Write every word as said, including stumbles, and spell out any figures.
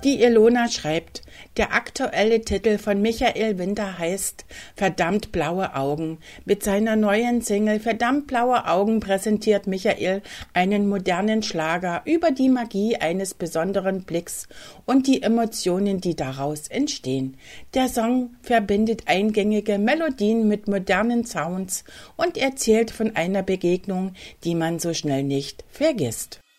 Die Ilona schreibt, der aktuelle Titel von Michael Winter heißt Verdammt blaue Augen. Mit seiner neuen Single Verdammt blaue Augen präsentiert Michael einen modernen Schlager über die Magie eines besonderen Blicks und die Emotionen, die daraus entstehen. Der Song verbindet eingängige Melodien mit modernen Sounds und erzählt von einer Begegnung, die man so schnell nicht vergisst.